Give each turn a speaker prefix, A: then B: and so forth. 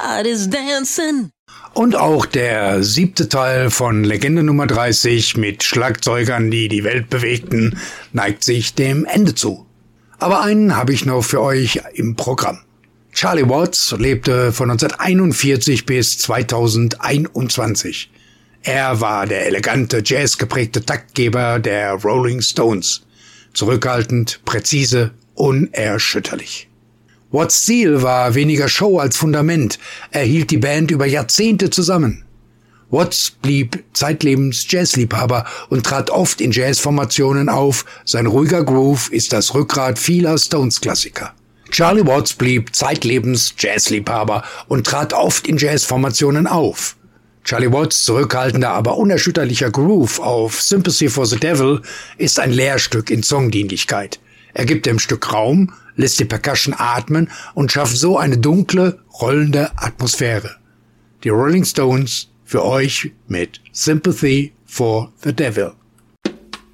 A: Everybody's dancing.
B: Und auch der 7. Teil von Legende Nummer 30 mit Schlagzeugern, die die Welt bewegten, neigt sich dem Ende zu. Aber einen habe ich noch für euch im Programm. Charlie Watts lebte von 1941 bis 2021. Er war der elegante, jazzgeprägte Taktgeber der Rolling Stones. Zurückhaltend, präzise, unerschütterlich. Watts' Stil war weniger Show als Fundament. Er hielt die Band über Jahrzehnte zusammen. Watts blieb zeitlebens Jazzliebhaber und trat oft in Jazzformationen auf. Sein ruhiger Groove ist das Rückgrat vieler Stones-Klassiker. Charlie Watts blieb zeitlebens Jazzliebhaber und trat oft in Jazzformationen auf. Charlie Watts' zurückhaltender, aber unerschütterlicher Groove auf Sympathy for the Devil ist ein Lehrstück in Songdienlichkeit. Er gibt dem Stück Raum, lässt die Percussion atmen und schafft so eine dunkle, rollende Atmosphäre. Die Rolling Stones für euch mit Sympathy for the Devil.